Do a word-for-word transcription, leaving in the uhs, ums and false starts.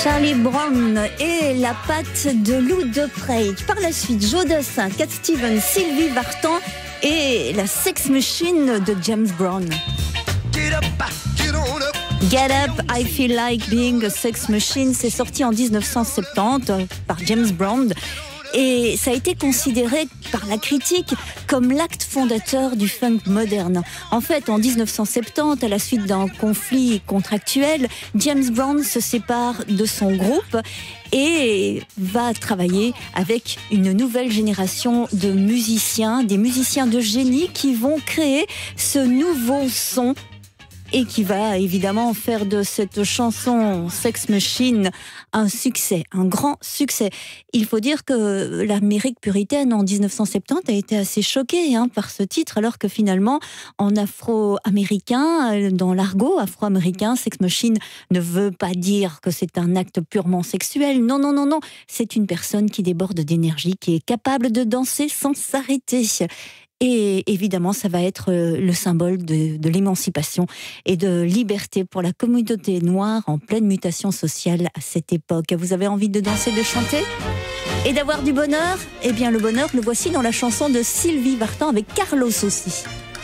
Charlie Brown et la patte de Lou de Prey. Par la suite, Joe Dassin, Cat Stevens, Sylvie Vartan et la Sex Machine de James Brown. Get up, get on up. Get Up, I Feel Like Being a Sex Machine, c'est sorti en dix-neuf cent soixante-dix par James Brown. Et ça a été considéré par la critique comme l'acte fondateur du funk moderne. En fait, en dix-neuf cent soixante-dix, à la suite d'un conflit contractuel, James Brown se sépare de son groupe et va travailler avec une nouvelle génération de musiciens, des musiciens de génie qui vont créer ce nouveau son et qui va évidemment faire de cette chanson Sex Machine un succès, un grand succès. Il faut dire que l'Amérique puritaine en dix-neuf cent soixante-dix a été assez choquée hein, par ce titre, alors que finalement, en afro-américain, dans l'argot afro-américain, Sex Machine ne veut pas dire que c'est un acte purement sexuel. Non, non, non, non. C'est une personne qui déborde d'énergie, qui est capable de danser sans s'arrêter. Et évidemment, ça va être le symbole de, de l'émancipation et de liberté pour la communauté noire en pleine mutation sociale à cette époque. Vous avez envie de danser, de chanter et d'avoir du bonheur ? Eh bien, le bonheur, le voici dans la chanson de Sylvie Vartan avec Carlos aussi.